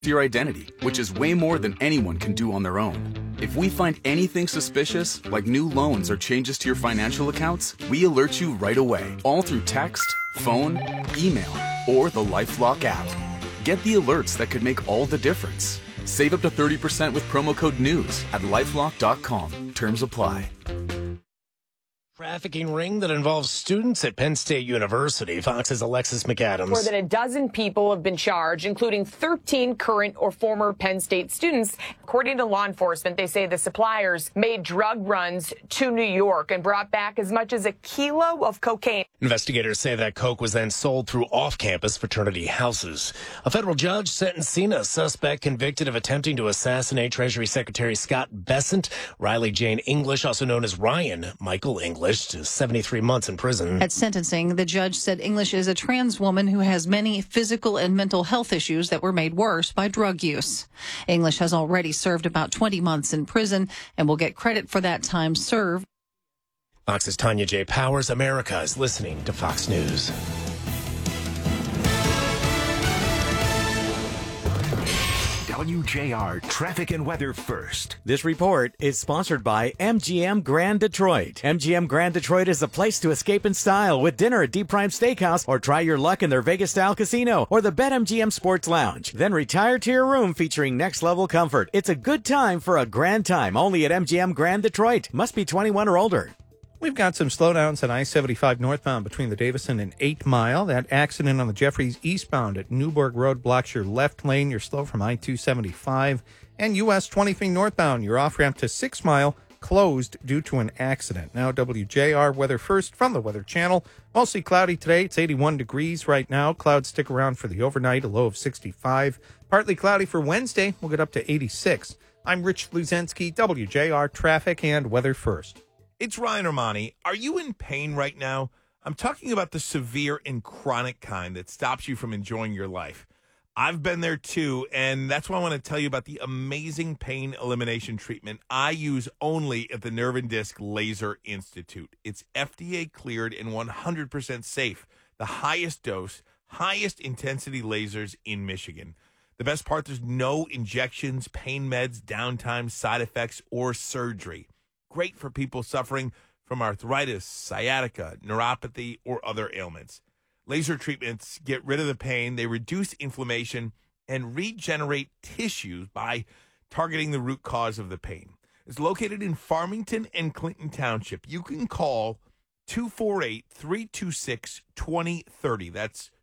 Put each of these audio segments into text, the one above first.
your identity, which is way more than anyone can do on their own. If we find anything suspicious, like new loans or changes to your financial accounts, we alert you right away, all through text, phone, email, or the LifeLock app. Get the alerts that could make all the difference. Save up to 30% with promo code NEWS at lifelock.com. Terms apply. Trafficking ring that involves students at Penn State University. Fox's Alexis McAdams. More than a dozen people have been charged, including 13 current or former Penn State students. According to law enforcement, they say the suppliers made drug runs to New York and brought back as much as 1 kilo of cocaine. Investigators say that coke was then sold through off-campus fraternity houses. A federal judge sentencing a suspect convicted of attempting to assassinate Treasury Secretary Scott Bessent. Riley Jane English, also known as Ryan Michael English, to 73 months in prison. At sentencing, the judge said English is a trans woman who has many physical and mental health issues that were made worse by drug use. English has already served about 20 months in prison and will get credit for that time served. Fox's Tanya J. Powers. America is listening to Fox News. WJR Traffic and Weather First. This report is sponsored by MGM Grand Detroit. MGM Grand Detroit is a place to escape in style with dinner at Deep Prime Steakhouse, or try your luck in their Vegas-style casino or the BetMGM Sports Lounge. Then retire to your room featuring next-level comfort. It's a good time for a grand time only at MGM Grand Detroit. Must be 21 or older. We've got some slowdowns on I-75 northbound between the Davison and 8 Mile. That accident on the Jeffries eastbound at Newburgh Road blocks your left lane. You're slow from I-275. And US 23 northbound, your off-ramp to 6 Mile, closed due to an accident. Now WJR Weather First from the Weather Channel. Mostly cloudy today. It's 81 degrees right now. Clouds stick around for the overnight, a low of 65. Partly cloudy for Wednesday. We'll get up to 86. I'm Rich Luzensky, WJR Traffic and Weather First. It's Ryan Armani. Are you in pain right now? I'm talking about the severe and chronic kind that stops you from enjoying your life. I've been there too, and that's why I want to tell you about the amazing pain elimination treatment I use only at the Nerve and Disc Laser Institute. It's FDA cleared and 100% safe. The highest dose, highest intensity lasers in Michigan. The best part, there's no injections, pain meds, downtime, side effects, or surgery. Great for people suffering from arthritis, sciatica, neuropathy, or other ailments. Laser treatments get rid of the pain, they reduce inflammation, and regenerate tissues by targeting the root cause of the pain. It's located in Farmington and Clinton Township. You can call 248-326-2030. That's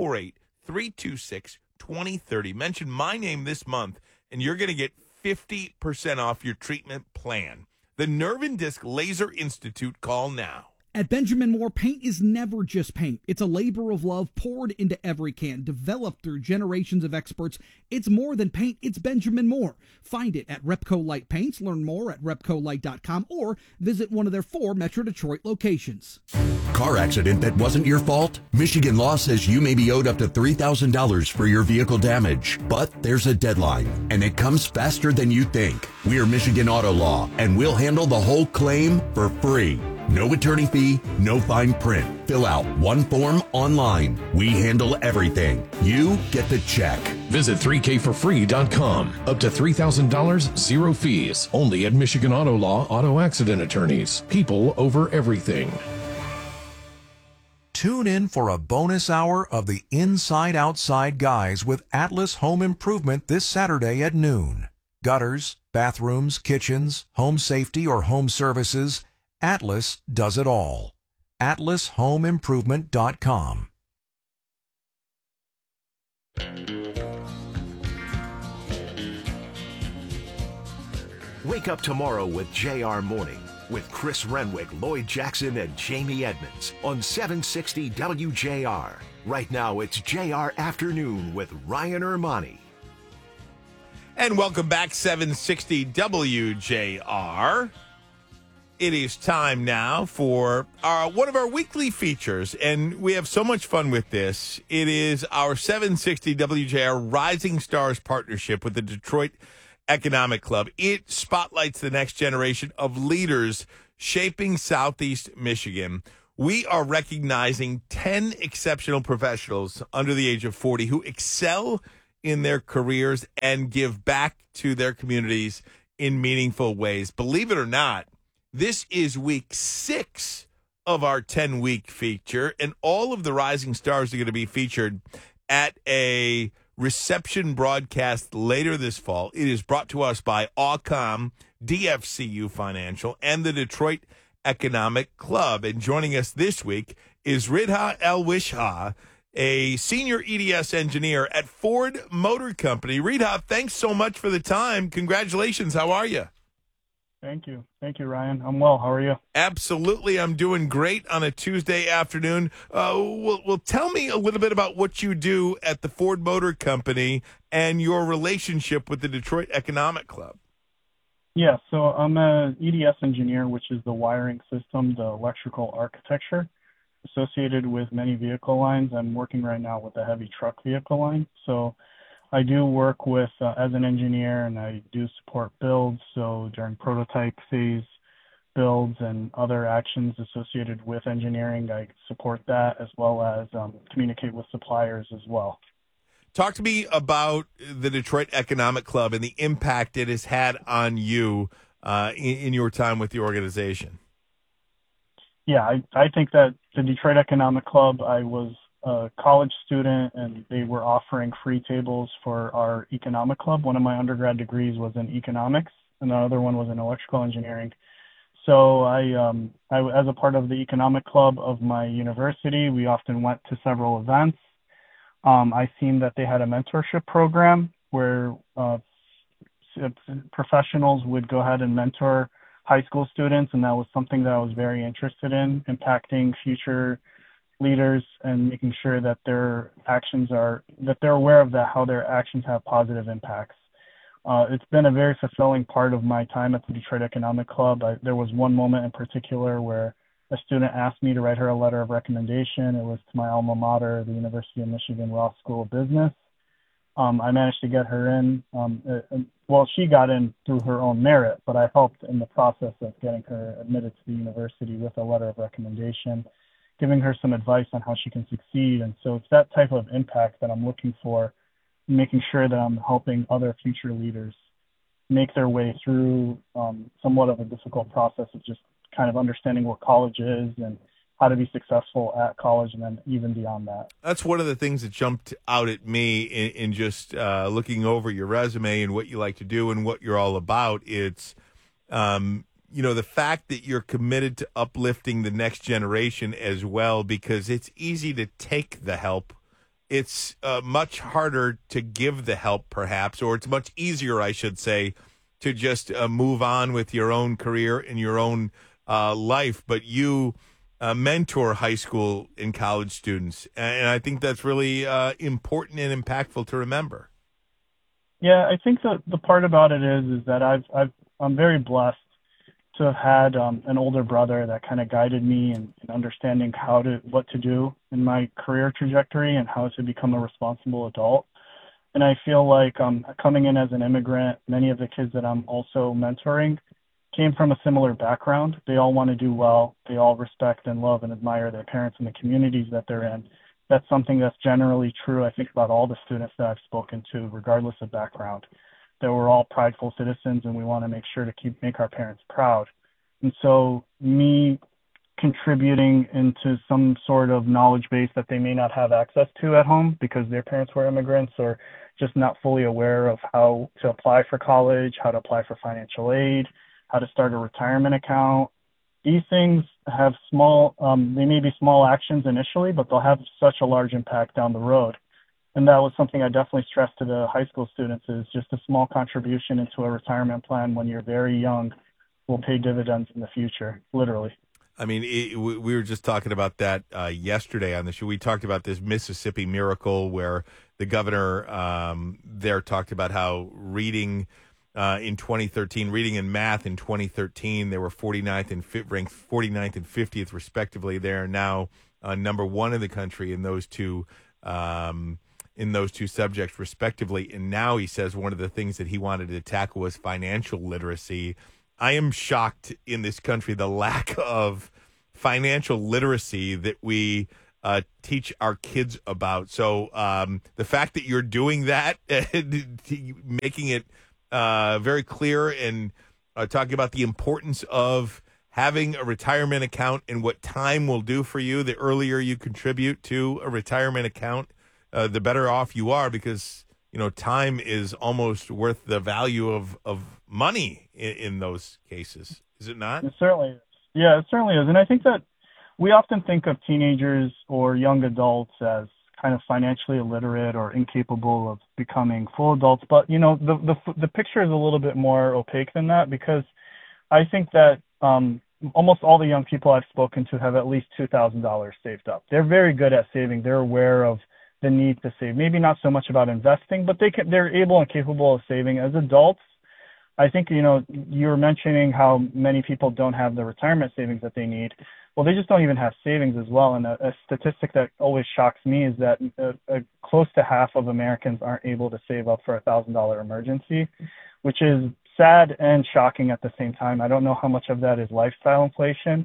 248-326-2030. Mention my name this month, and you're going to get 50% off your treatment plan. The Nerve and Disc Laser Institute. Call now. At Benjamin Moore, paint is never just paint. It's a labor of love poured into every can, developed through generations of experts. It's more than paint, it's Benjamin Moore. Find it at Repco Light Paints. Learn more at repcolight.com or visit one of their 4 Metro Detroit locations. Car accident that wasn't your fault? Michigan law says you may be owed up to $3,000 for your vehicle damage. But there's a deadline, and it comes faster than you think. We're Michigan Auto Law, and we'll handle the whole claim for free. No attorney fee, no fine print. Fill out one form online. We handle everything. You get the check. Visit 3kforfree.com. Up to $3,000, 0 fees. Only at Michigan Auto Law Auto Accident Attorneys. People over everything. Tune in for a bonus hour of the Inside Outside Guys with Atlas Home Improvement this Saturday at noon. Gutters, bathrooms, kitchens, home safety, or home services, Atlas does it all. AtlasHomeImprovement.com. Wake up tomorrow with JR Morning with Chris Renwick, Lloyd Jackson, and Jamie Edmonds on 760 WJR. Right now, it's JR Afternoon with Ryan Armani. And welcome back, 760 WJR. It is time now for one of our weekly features, and we have so much fun with this. It is our 760 WJR Rising Stars partnership with the Detroit Economic Club. It spotlights the next generation of leaders shaping Southeast Michigan. We are recognizing 10 exceptional professionals under the age of 40 who excel in their careers and give back to their communities in meaningful ways. Believe it or not, this is week 6 of our 10-week feature, and all of the rising stars are going to be featured at a reception broadcast later this fall. It is brought to us by Awcom, DFCU Financial, and the Detroit Economic Club. And joining us this week is Ridha El-Wishha, a senior EDS engineer at Ford Motor Company. Ridha, thanks so much for the time. Congratulations. How are you? Thank you. Thank you, Ryan. I'm well. How are you? Absolutely. I'm doing great on a Tuesday afternoon. Well, tell me a little bit about what you do at the Ford Motor Company and your relationship with the Detroit Economic Club. Yeah, so I'm an EDS engineer, which is the wiring system, the electrical architecture associated with many vehicle lines. I'm working right now with the heavy truck vehicle line. So I do work with as an engineer, and I do support builds. So during prototype phase builds and other actions associated with engineering, I support that, as well as communicate with suppliers as well. Talk to me about the Detroit Economic Club and the impact it has had on you in your time with the organization. Yeah, I think that the Detroit Economic Club, I was a college student, and they were offering free tables for our economic club. One of my undergrad degrees was in economics, and the other one was in electrical engineering. So I as a part of the economic club of my university, we often went to several events. I seen that they had a mentorship program where professionals would go ahead and mentor high school students, and that was something that I was very interested in, impacting future leaders and making sure that their actions that they're aware of that, how their actions have positive impacts. It's been a very fulfilling part of my time at the Detroit Economic Club. There was one moment in particular where a student asked me to write her a letter of recommendation. It was to my alma mater, the University of Michigan Ross School of Business. I managed to get her in. She got in through her own merit, but I helped in the process of getting her admitted to the university with a letter of recommendation, giving her some advice on how she can succeed. And so it's that type of impact that I'm looking for, making sure that I'm helping other future leaders make their way through somewhat of a difficult process of just kind of understanding what college is and how to be successful at college, and then even beyond that. That's one of the things that jumped out at me in just looking over your resume and what you like to do and what you're all about. It's, the fact that you're committed to uplifting the next generation as well, because it's easy to take the help. It's much harder to give the help, perhaps, or it's much easier, I should say, to just move on with your own career and your own life. But you mentor high school and college students, and I think that's really important and impactful to remember. Yeah, I think that the part about it is that I'm very blessed to have had an older brother that kind of guided me in understanding what to do in my career trajectory and how to become a responsible adult. And I feel like coming in as an immigrant, many of the kids that I'm also mentoring came from a similar background. They all want to do well. They all respect and love and admire their parents and the communities that they're in. That's something that's generally true, I think, about all the students that I've spoken to, regardless of background. That we're all prideful citizens, and we want to make sure to make our parents proud. And so me contributing into some sort of knowledge base that they may not have access to at home because their parents were immigrants, or just not fully aware of how to apply for college, how to apply for financial aid, how to start a retirement account. These things have they may be small actions initially, but they'll have such a large impact down the road. And that was something I definitely stressed to the high school students, is just a small contribution into a retirement plan when you're very young will pay dividends in the future, literally. I mean, we were just talking about that yesterday on the show. We talked about this Mississippi miracle where the governor there talked about how reading in 2013, reading and math in 2013, they were 49th and ranked 49th and 50th respectively. They're now number one in the country in those two subjects respectively. And now he says one of the things that he wanted to tackle was financial literacy. I am shocked in this country the lack of financial literacy that we teach our kids about. So the fact that you're doing that, making it very clear and talking about the importance of having a retirement account and what time will do for you, the earlier you contribute to a retirement account, the better off you are, because time is almost worth the value of money in those cases. Is it not? It certainly is. Yeah, it certainly is. And I think that we often think of teenagers or young adults as kind of financially illiterate or incapable of becoming full adults. But, the picture is a little bit more opaque than that, because I think that almost all the young people I've spoken to have at least $2,000 saved up. They're very good at saving. They're aware of the need to save. Maybe not so much about investing, but they're able and capable of saving. As adults, I think, you were mentioning how many people don't have the retirement savings that they need. Well, they just don't even have savings as well. And a statistic that always shocks me is that close to half of Americans aren't able to save up for a $1,000 emergency, which is sad and shocking at the same time. I don't know how much of that is lifestyle inflation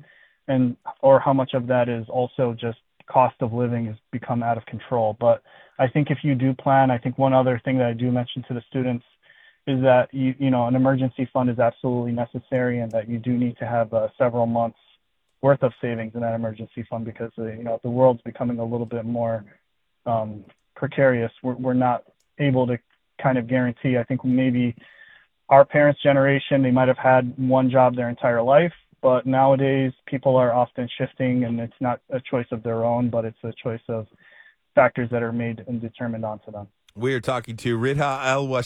or how much of that is also just cost of living has become out of control. But I think if you do plan, I think one other thing that I do mention to the students is that an emergency fund is absolutely necessary, and that you do need to have several months worth of savings in that emergency fund, because the world's becoming a little bit more precarious. We're not able to kind of guarantee. I think maybe our parents' generation, they might have had one job their entire life, but nowadays people are often shifting, and it's not a choice of their own, but it's a choice of factors that are made and determined onto them. We are talking to Ridha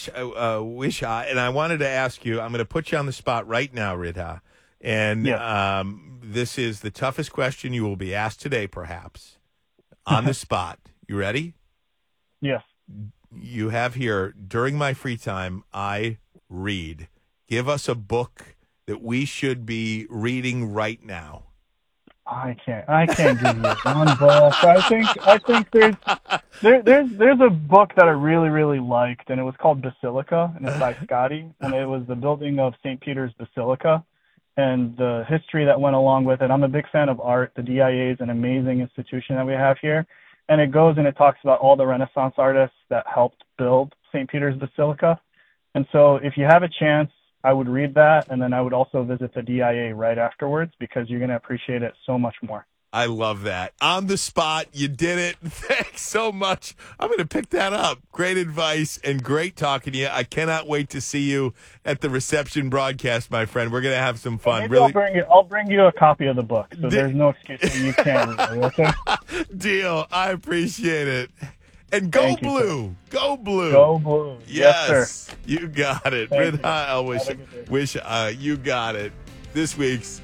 Al-Wisha, and I wanted to ask you, I'm going to put you on the spot right now, Ridha, and this is the toughest question you will be asked today, perhaps, on the spot. You ready? Yes. You have here, during my free time, I read. Give us a book that we should be reading right now. I can't give you one book. I think there's a book that I really, really liked, and it was called Basilica, and it's by Scotty, and it was the building of St. Peter's Basilica and the history that went along with it. I'm a big fan of art. The DIA is an amazing institution that we have here, and it goes and it talks about all the Renaissance artists that helped build St. Peter's Basilica. And so if you have a chance, I would read that, and then I would also visit the DIA right afterwards, because you're going to appreciate it so much more. I love that. On the spot, you did it. Thanks so much. I'm going to pick that up. Great advice and great talking to you. I cannot wait to see you at the reception broadcast, my friend. We're going to have some fun. Maybe really, I'll bring you a copy of the book, so there's no excuse that you can't read it, okay? Deal. I appreciate it. And go blue. Go blue. Go blue. Yes, sir. You got it. Ridha Al-Wisha, you got it. This week's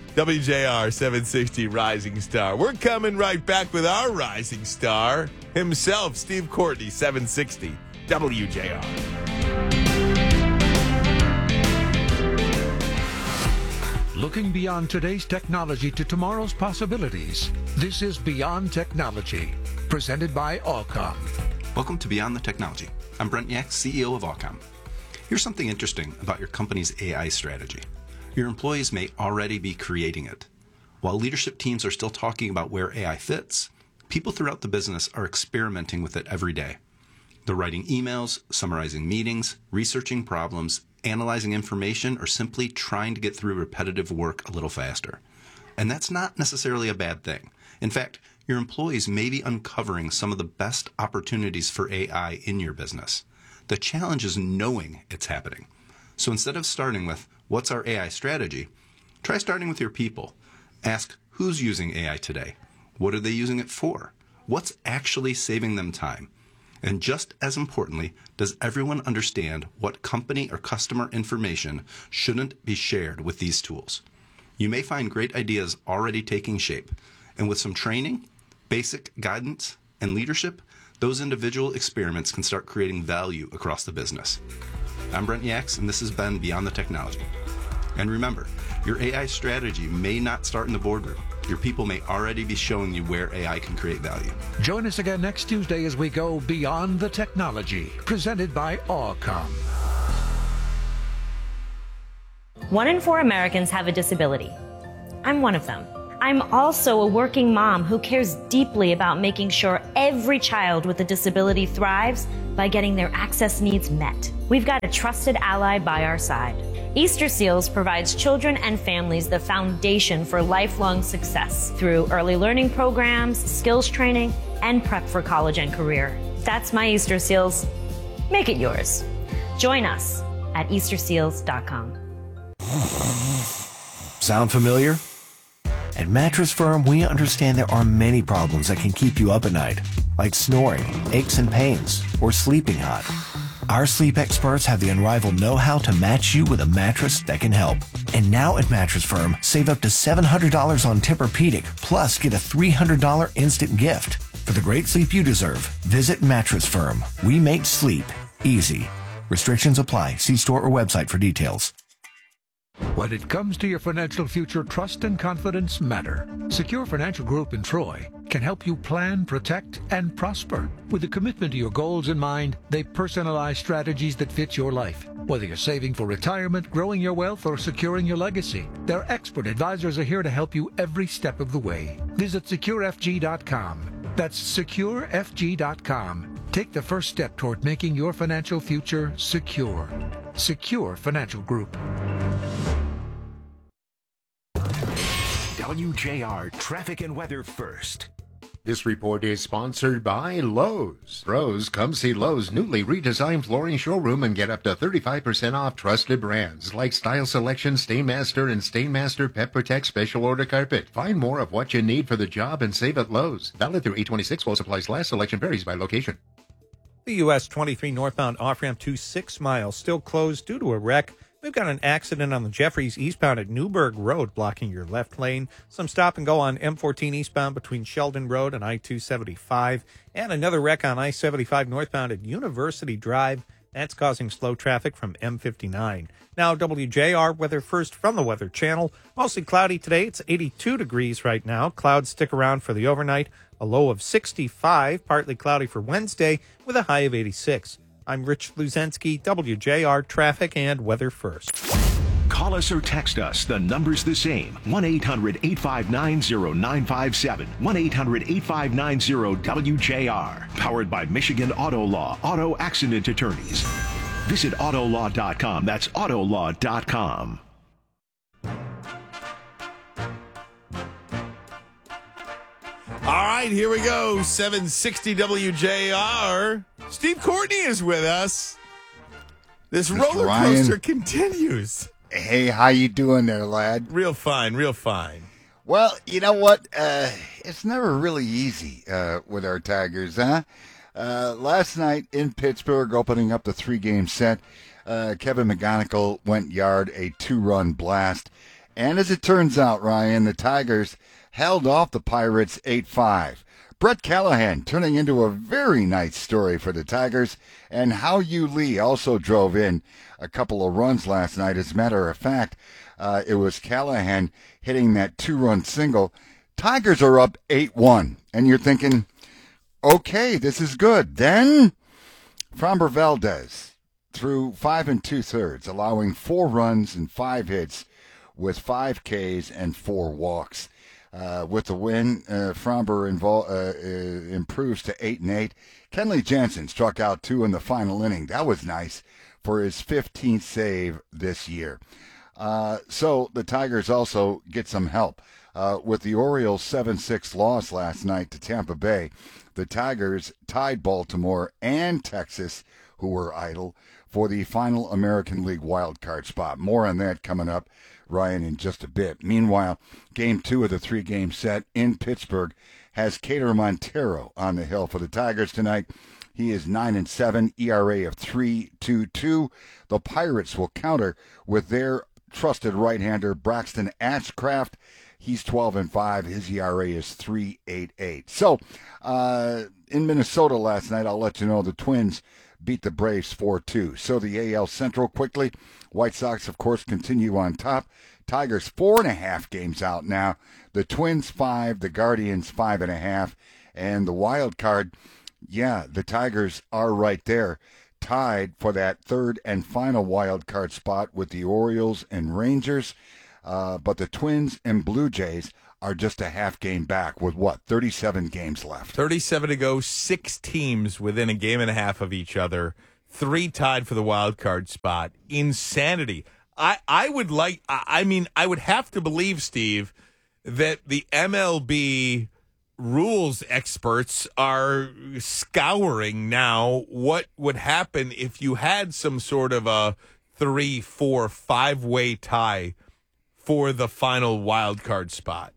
WJR 760 Rising Star. We're coming right back with our rising star himself, Steve Courtney, 760 WJR. Looking beyond today's technology to tomorrow's possibilities. This is Beyond Technology, presented by Allcom. Welcome to Beyond the Technology. I'm Brent Yack, CEO of Allcom. Here's something interesting about your company's AI strategy. Your employees may already be creating it. While leadership teams are still talking about where AI fits, people throughout the business are experimenting with it every day. They're writing emails, summarizing meetings, researching problems, analyzing information, or simply trying to get through repetitive work a little faster. And that's not necessarily a bad thing. In fact, your employees may be uncovering some of the best opportunities for AI in your business. The challenge is knowing it's happening. So instead of starting with, what's our AI strategy? Try starting with your people. Ask, who's using AI today? What are they using it for? What's actually saving them time? And just as importantly, does everyone understand what company or customer information shouldn't be shared with these tools? You may find great ideas already taking shape. And with some training, basic guidance, and leadership, those individual experiments can start creating value across the business. I'm Brent Yax, and this has been Beyond the Technology. And remember, your AI strategy may not start in the boardroom. Your people may already be showing you where AI can create value. Join us again next Tuesday as we go Beyond the Technology, presented by Allcom. 1 in 4 Americans have a disability. I'm one of them. I'm also a working mom who cares deeply about making sure every child with a disability thrives by getting their access needs met. We've got a trusted ally by our side. Easter Seals provides children and families the foundation for lifelong success through early learning programs, skills training, and prep for college and career. That's my Easter Seals. Make it yours. Join us at easterseals.com. Sound familiar? At Mattress Firm, we understand there are many problems that can keep you up at night, like snoring, aches and pains, or sleeping hot. Our sleep experts have the unrivaled know-how to match you with a mattress that can help. And now at Mattress Firm, save up to $700 on Tempur-Pedic, plus get a $300 instant gift. For the great sleep you deserve, visit Mattress Firm. We make sleep easy. Restrictions apply. See store or website for details. When it comes to your financial future, trust and confidence matter. Secure Financial Group in Troy can help you plan, protect, and prosper. With a commitment to your goals in mind, they personalize strategies that fit your life. Whether you're saving for retirement, growing your wealth, or securing your legacy, their expert advisors are here to help you every step of the way. Visit securefg.com. That's securefg.com. Take the first step toward making your financial future secure. Secure Financial Group. WJR Traffic and Weather First. This report is sponsored by Lowe's. Pros, come see Lowe's newly redesigned flooring showroom and get up to 35% off trusted brands like Style Selection, Stainmaster, and Stainmaster Pet Protect Special Order Carpet. Find more of what you need for the job and save at Lowe's. Valid through 8/26 while supplies last. Selection varies by location. The US 23 northbound off-ramp to 6 Mile still closed due to a wreck. We've got an accident on the Jeffries eastbound at Newburgh Road blocking your left lane. Some stop and go on M14 eastbound between Sheldon Road and I-275. And another wreck on I-75 northbound at University Drive. That's causing slow traffic from M59. Now, WJR weather first from the Weather Channel. Mostly cloudy today. It's 82 degrees right now. Clouds stick around for the overnight. A low of 65. Partly cloudy for Wednesday with a high of 86. I'm Rich Luzensky, WJR Traffic and Weather First. Call us or text us. The number's the same. 1-800-859-0957. 1-800-859-WJR. Powered by Michigan Auto Law. Auto Accident Attorneys. Visit Autolaw.com. That's Autolaw.com. All right, here we go. 760 WJR. Steve Courtney is with us. This Mr. roller coaster continues. Hey, how you doing there, lad? Real fine, real fine. Well, you know what? It's never really easy with our Tigers, huh? Last night in Pittsburgh, opening up the 3-game set, Kevin McGonigal went yard, a 2-run blast. And as it turns out, Ryan, the Tigers held off the Pirates 8-5. Brett Callahan turning into a very nice story for the Tigers, and Hao Yu Lee also drove in a couple of runs last night. As a matter of fact, it was Callahan hitting that 2-run single. Tigers are up 8-1, and you're thinking, okay, this is good. Then Framber Valdez threw 5 2/3, allowing 4 runs and 5 hits with 5 Ks and 4 walks. With the win, Framber improves to 8-8. Kenley Jansen struck out 2 in the final inning. That was nice for his 15th save this year. So the Tigers also get some help. With the Orioles' 7-6 loss last night to Tampa Bay, the Tigers tied Baltimore and Texas, who were idle, for the final American League wildcard spot. More on that coming up, Ryan, in just a bit. Meanwhile, Game 2 of the 3-game set in Pittsburgh has Cater Montero on the hill for the Tigers tonight. He is 9-7, ERA of 3.22. The Pirates will counter with their trusted right-hander Braxton Ashcraft. He's 12-5. His ERA is 3.88. So, in Minnesota last night, I'll let you know the Twins beat the Braves 4-2. So the AL Central quickly. White Sox, of course, continue on top. Tigers 4.5 games out now. The Twins 5, the Guardians 5.5. And the wild card, yeah, the Tigers are right there, tied for that third and final wild card spot with the Orioles and Rangers. But the Twins and Blue Jays are just a half game back with 37 games left. 37 to go, 6 teams within a game and a half of each other, 3 tied for the wild card spot. Insanity. I would have to believe, Steve, that the MLB rules experts are scouring now what would happen if you had some sort of a 3, 4, 5-way tie for the final wild card spot.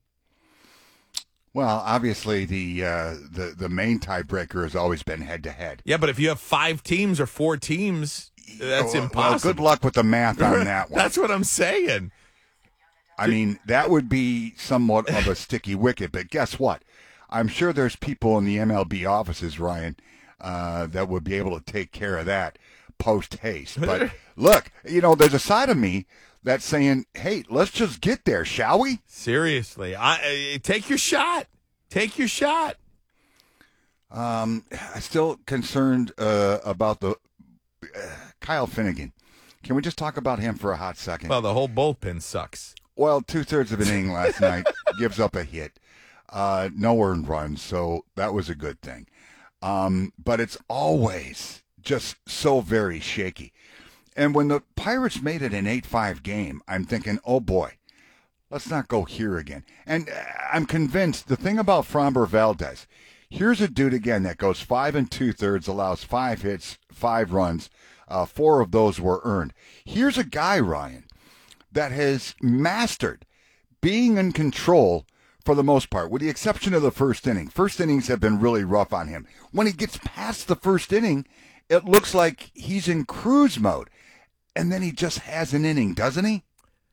Well, obviously the main tiebreaker has always been head-to-head. Yeah, but if you have 5 teams or 4 teams, that's impossible. Well, good luck with the math on that one. That's what I'm saying. I mean, that would be somewhat of a sticky wicket, but guess what? I'm sure there's people in the MLB offices, Ryan, that would be able to take care of that post-haste. But look, there's a side of me that's saying, hey, let's just get there, shall we? Seriously. Take your shot. Take your shot. I'm still concerned about the Kyle Finnegan. Can we just talk about him for a hot second? Well, the whole bullpen sucks. Well, 2/3 of an inning last night, gives up a hit. No earned runs, so that was a good thing. But it's always just so very shaky. And when the Pirates made it an 8-5 game, I'm thinking, oh boy, let's not go here again. And I'm convinced the thing about Framber Valdez, here's a dude again that goes 5 2/3, allows 5 hits, 5 runs. 4 of those were earned. Here's a guy, Ryan, that has mastered being in control for the most part, with the exception of the first inning. First innings have been really rough on him. When he gets past the first inning, it looks like he's in cruise mode. And then he just has an inning, doesn't he?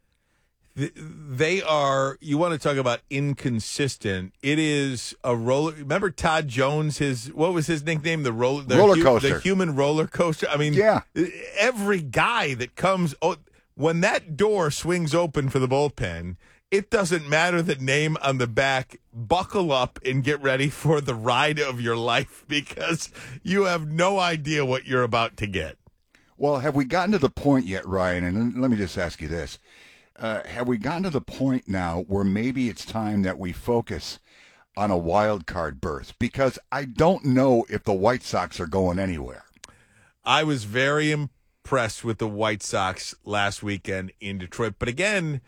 They are, you want to talk about inconsistent. It is a roller. Remember Todd Jones, what was his nickname? The roller coaster. The human roller coaster. I mean, yeah. Every guy that comes, when that door swings open for the bullpen, it doesn't matter the name on the back. Buckle up and get ready for the ride of your life because you have no idea what you're about to get. Well, have we gotten to the point yet, Ryan? And let me just ask you this. Have we gotten to the point now where maybe it's time that we focus on a wild card berth? Because I don't know if the White Sox are going anywhere. I was very impressed with the White Sox last weekend in Detroit. But again,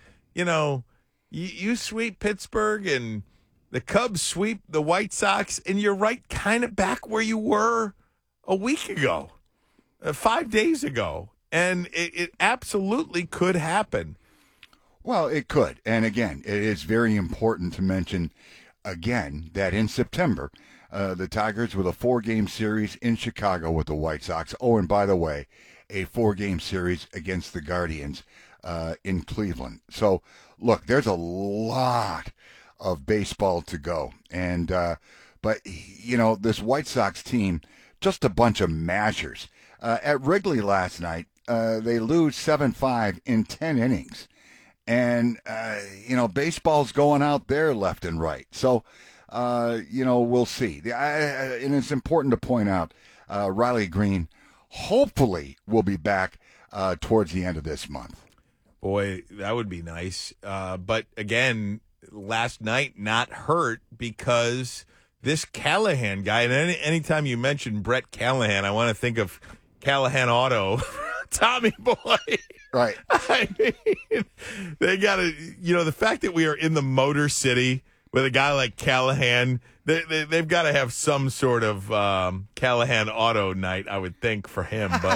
you sweep Pittsburgh and the Cubs sweep the White Sox, and you're right kind of back where you were a week ago. 5 days ago, and it absolutely could happen. Well, it could. And again, it is very important to mention again that in September, the Tigers with a 4-game series in Chicago with the White Sox. Oh, and by the way, a 4-game series against the Guardians in Cleveland. So, look, there's a lot of baseball to go. And but this White Sox team, just a bunch of mashers. At Wrigley last night, they lose 7-5 in 10 innings. And, baseball's going out there left and right. So, we'll see. And it's important to point out, Riley Green hopefully will be back towards the end of this month. Boy, that would be nice. But, again, last night not hurt because this Callahan guy, and anytime you mention Brett Callahan, I want to think of Callahan Auto, Tommy Boy. Right. I mean, they got to, the fact that we are in the Motor City with a guy like Callahan, they've got to have some sort of Callahan Auto night, I would think, for him. But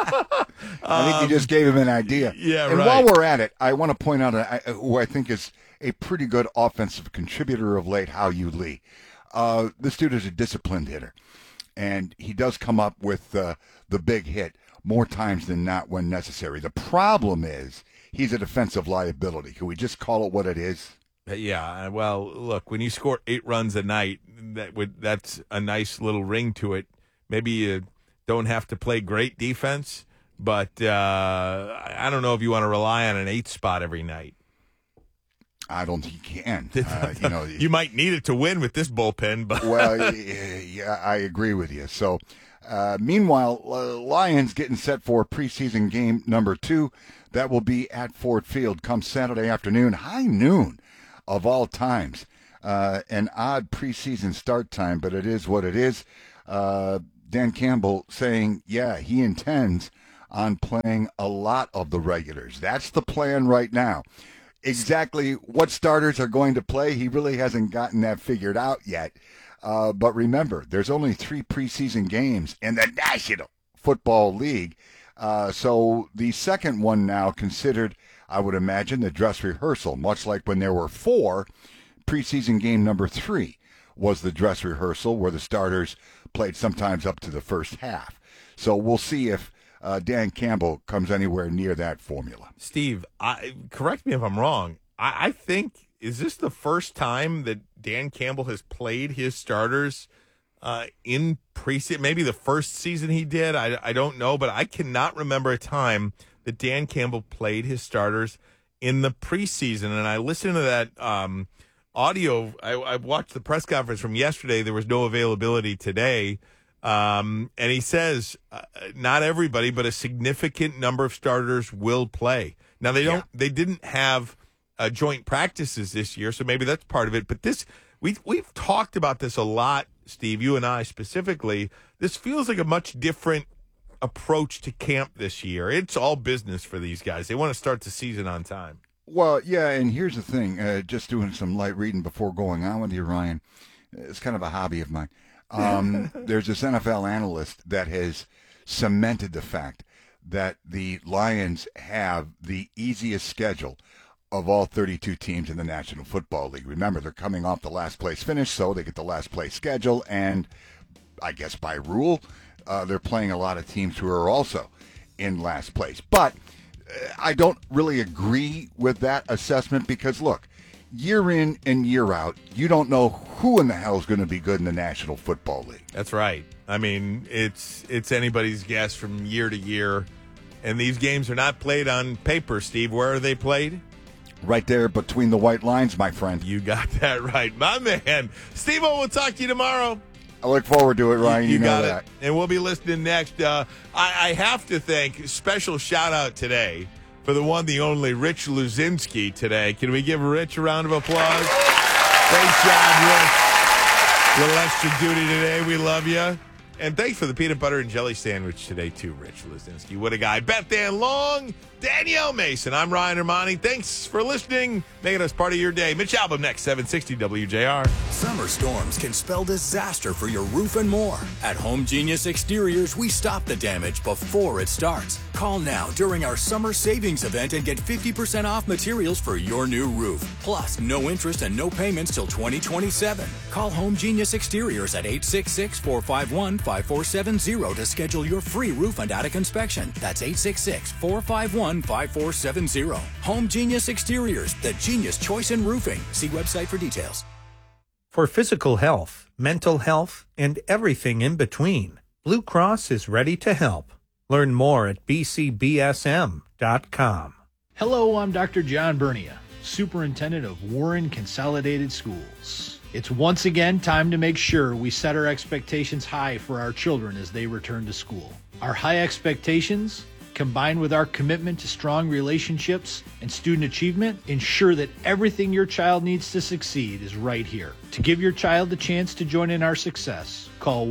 I think you just gave him an idea. Yeah, and right. While we're at it, I want to point out who I think is a pretty good offensive contributor of late, Hao Yu Lee. This dude is a disciplined hitter. And he does come up with the big hit more times than not when necessary. The problem is he's a defensive liability. Can we just call it what it is? Yeah, well, look, when you score 8 runs a night, that's a nice little ring to it. Maybe you don't have to play great defense, but I don't know if you want to rely on an 8 spot every night. I don't think you can. You might need it to win with this bullpen, but well, yeah, I agree with you. So, meanwhile, Lions getting set for preseason game number 2. That will be at Ford Field come Saturday afternoon, high noon. of all times. An odd preseason start time, but it is what it is. Dan Campbell saying, yeah, he intends on playing a lot of the regulars. That's the plan right now. Exactly what starters are going to play, he really hasn't gotten that figured out yet. But remember, there's only 3 preseason games in the National Football League. So the second one now considered, I would imagine, the dress rehearsal, much like when there were 4. Preseason game number 3 was the dress rehearsal where the starters played sometimes up to the first half. So we'll see if Dan Campbell comes anywhere near that formula. Steve, correct me if I'm wrong. I think, is this the first time that Dan Campbell has played his starters in preseason? Maybe the first season he did. I don't know, but I cannot remember a time that Dan Campbell played his starters in the preseason. And I listened to that audio. I watched the press conference from yesterday. There was no availability today. And he says not everybody, but a significant number of starters will play. Now they didn't have joint practices this year, so maybe that's part of it. But this, we've talked about this a lot, Steve, you and I specifically. This feels like a much different approach to camp this year. It's all business for these guys. They want to start the season on time. Well, yeah, and here's the thing. Just doing some light reading before going on with you, Ryan. It's kind of a hobby of mine. There's this NFL analyst that has cemented the fact that the Lions have the easiest schedule of all 32 teams in the National Football League. Remember, they're coming off the last place finish, so they get the last place schedule, and I guess by rule, they're playing a lot of teams who are also in last place. But I don't really agree with that assessment because, look, year in and year out, you don't know who in the hell is going to be good in the National Football League. That's right. I mean, it's anybody's guess from year to year. And these games are not played on paper, Steve. Where are they played? Right there between the white lines, my friend. You got that right, my man. Steve-O, we'll talk to you tomorrow. I look forward to it, Ryan. You know got that. It. And we'll be listening next. I have to thank, special shout-out today for the one, the only, Rich Luzinski today. Can we give Rich a round of applause? Thanks, job, Rich. A little extra duty today. We love you. And thanks for the peanut butter and jelly sandwich today, too, Rich Luzinski. What a guy. Beth Ann Long, Danielle Mason. I'm Ryan Armani. Thanks for listening, making us part of your day. Mitch Albom next, 760 WJR. Summer storms can spell disaster for your roof and more. At Home Genius Exteriors, we stop the damage before it starts. Call now during our summer savings event and get 50% off materials for your new roof. Plus, no interest and no payments till 2027. Call Home Genius Exteriors at 866-451-5470 to schedule your free roof and attic inspection. That's 866-451-5470. Home Genius Exteriors, the genius choice in roofing. See website for details. For physical health, mental health, and everything in between, Blue Cross is ready to help. Learn more at bcbsm.com. Hello, I'm Dr. John Bernia, Superintendent of Warren Consolidated Schools. It's once again time to make sure we set our expectations high for our children as they return to school. Our high expectations, combined with our commitment to strong relationships and student achievement, ensure that everything your child needs to succeed is right here. To give your child the chance to join in our success, call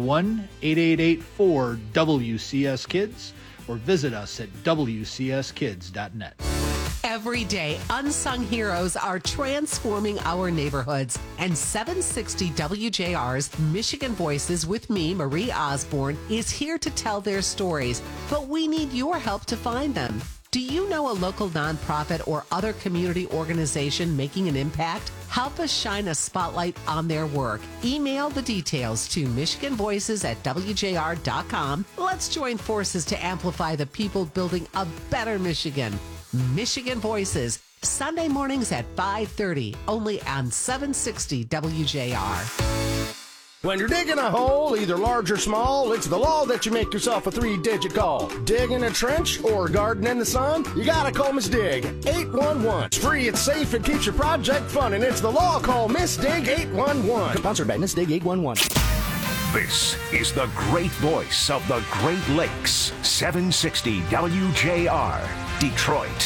1-888-4-WCS-KIDS or visit us at WCSKids.net. Every day, unsung heroes are transforming our neighborhoods. And 760 WJR's Michigan Voices with me, Marie Osborne, is here to tell their stories. But we need your help to find them. Do you know a local nonprofit or other community organization making an impact? Help us shine a spotlight on their work. Email the details to MichiganVoices@WJR.com. Let's join forces to amplify the people building a better Michigan. Michigan Voices, Sunday mornings at 5:30, only on 760 WJR. When you're digging a hole, either large or small, it's the law that you make yourself a 3-digit call. Digging a trench or garden in the sun? You gotta call Miss Dig 811. It's free, it's safe, it keeps your project fun, and it's the law. Call Miss Dig 811. Sponsored by Miss Dig 811. This is the great voice of the Great Lakes, 760 WJR, Detroit.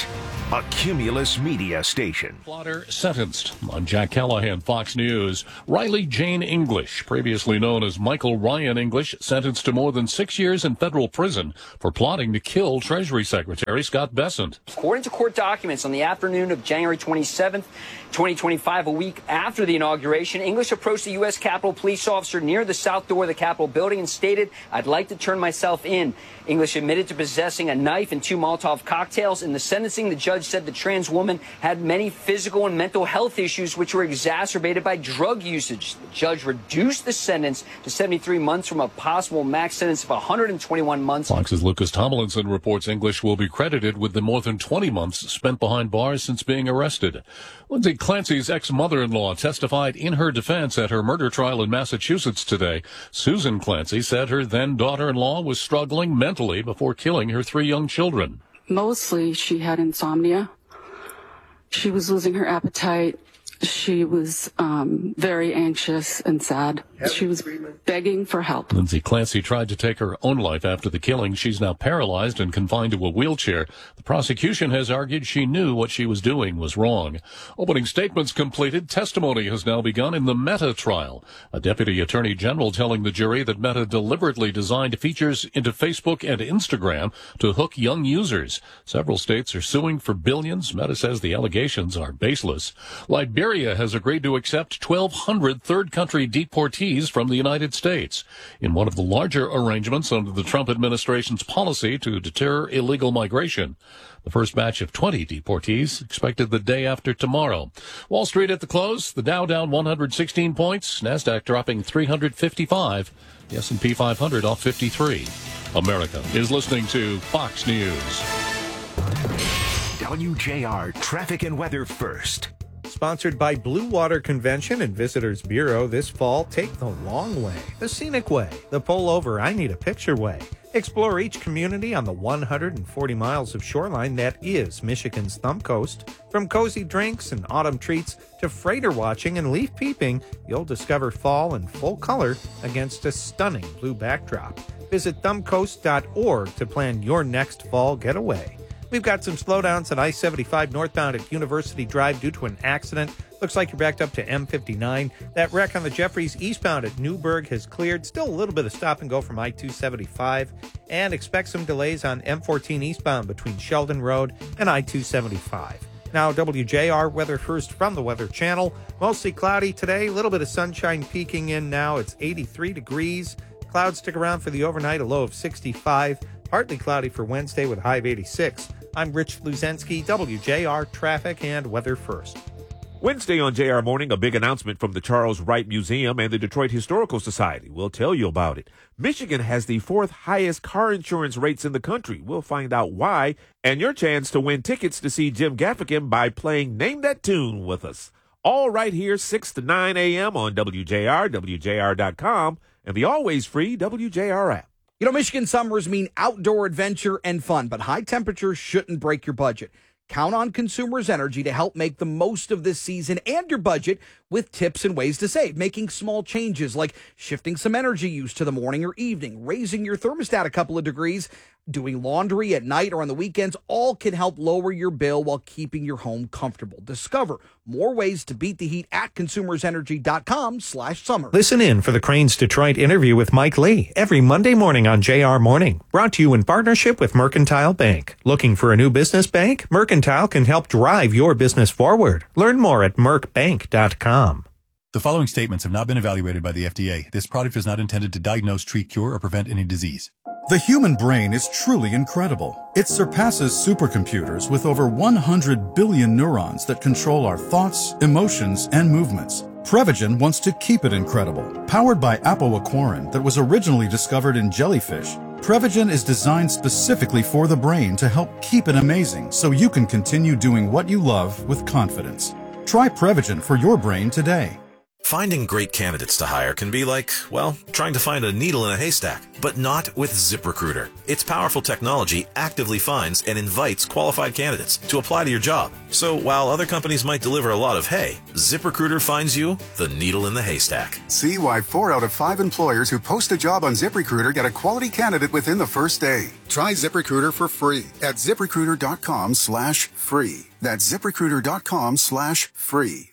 a Cumulus Media station. Plotter sentenced. I'm Jack Callahan, Fox News. Riley Jane English, previously known as Michael Ryan English, sentenced to more than 6 years in federal prison for plotting to kill Treasury Secretary Scott Bessent. According to court documents, on the afternoon of January 27th, 2025, a week after the inauguration, English approached a U.S. Capitol police officer near the south door of the Capitol building and stated, "I'd like to turn myself in." English admitted to possessing a knife and 2 Molotov cocktails. In the sentencing, the judge said the trans woman had many physical and mental health issues which were exacerbated by drug usage. The judge reduced the sentence to 73 months from a possible max sentence of 121 months. Fox's Lucas Tomlinson reports English will be credited with the more than 20 months spent behind bars since being arrested. Lindsay Clancy's ex-mother-in-law testified in her defense at her murder trial in Massachusetts today. Susan Clancy said her then daughter-in-law was struggling mentally before killing her 3 young children. Mostly she had insomnia. She was losing her appetite. She was very anxious and sad. She was begging for help. Lindsay Clancy tried to take her own life after the killing. She's now paralyzed and confined to a wheelchair. The prosecution has argued she knew what she was doing was wrong. Opening statements completed. Testimony has now begun in the Meta trial. A deputy attorney general telling the jury that Meta deliberately designed features into Facebook and Instagram to hook young users. Several states are suing for billions. Meta says the allegations are baseless. Liberia has agreed to accept 1,200 third-country deportees from the United States in one of the larger arrangements under the Trump administration's policy to deter illegal migration. The first batch of 20 deportees expected the day after tomorrow. Wall Street at the close, the Dow down 116 points, NASDAQ dropping 355, the S&P 500 off 53. America is listening to Fox News. WJR Traffic and Weather First. Sponsored by Blue Water Convention and Visitors Bureau this fall, take the long way, the scenic way, the pull over, I need a picture way. Explore each community on the 140 miles of shoreline that is Michigan's Thumb Coast. From cozy drinks and autumn treats to freighter watching and leaf peeping, you'll discover fall in full color against a stunning blue backdrop. Visit thumbcoast.org to plan your next fall getaway. We've got some slowdowns at I-75 northbound at University Drive due to an accident. Looks like you're backed up to M59. That wreck on the Jeffries eastbound at Newburgh has cleared. Still a little bit of stop and go from I-275. And expect some delays on M14 eastbound between Sheldon Road and I-275. Now, WJR weather first from the Weather Channel. Mostly cloudy today. A little bit of sunshine peeking in now. It's 83 degrees. Clouds stick around for the overnight, a low of 65. Partly cloudy for Wednesday with a high of 86. I'm Rich Luzensky, WJR Traffic and Weather First. Wednesday on JR Morning, a big announcement from the Charles Wright Museum and the Detroit Historical Society. We'll tell you about it. Michigan has the 4th highest car insurance rates in the country. We'll find out why, and your chance to win tickets to see Jim Gaffigan by playing Name That Tune with us. All right here, 6 to 9 a.m. on WJR, WJR.com, and the always free WJR app. You know, Michigan summers mean outdoor adventure and fun, but high temperatures shouldn't break your budget. Count on Consumers Energy to help make the most of this season and your budget with tips and ways to save, making small changes like shifting some energy use to the morning or evening, raising your thermostat a couple of degrees, doing laundry at night or on the weekends. All can help lower your bill while keeping your home comfortable. Discover more ways to beat the heat at consumersenergy.com/summer. Listen in for the Cranes Detroit interview with Mike Lee every Monday morning on JR Morning. Brought to you in partnership with Mercantile Bank. Looking for a new business bank? Mercantile can help drive your business forward. Learn more at mercbank.com. The following statements have not been evaluated by the FDA. This product is not intended to diagnose, treat, cure, or prevent any disease. The human brain is truly incredible. It surpasses supercomputers with over 100 billion neurons that control our thoughts, emotions, and movements. Prevagen wants to keep it incredible. Powered by apoaquarin that was originally discovered in jellyfish, Prevagen is designed specifically for the brain to help keep it amazing so you can continue doing what you love with confidence. Try Prevagen for your brain today. Finding great candidates to hire can be like, well, trying to find a needle in a haystack, but not with ZipRecruiter. Its powerful technology actively finds and invites qualified candidates to apply to your job. So while other companies might deliver a lot of hay, ZipRecruiter finds you the needle in the haystack. See why 4 out of 5 employers who post a job on ZipRecruiter get a quality candidate within the first day. Try ZipRecruiter for free at ZipRecruiter.com/free. That's ZipRecruiter.com/free.